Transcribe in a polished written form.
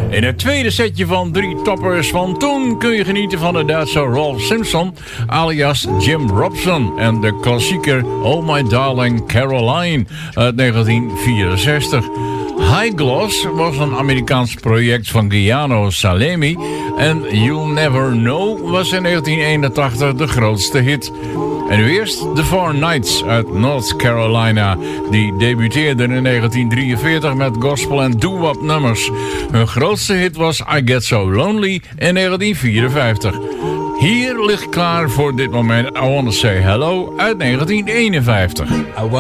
In het tweede setje van 3 toppers van toen kun je genieten van de Duitse Rolf Simpson, alias Jim Robson, en de klassieker Oh My Darling Caroline uit 1964. High Gloss was een Amerikaans project van Giano Salemi en You'll Never Know was in 1981 de grootste hit. En nu eerst The Four Knights uit North Carolina. Die debuteerden in 1943 met gospel en doo-wop nummers. Hun grootste hit was I Get So Lonely in 1954. Hier ligt klaar voor dit moment I Wanna Say Hello uit 1951.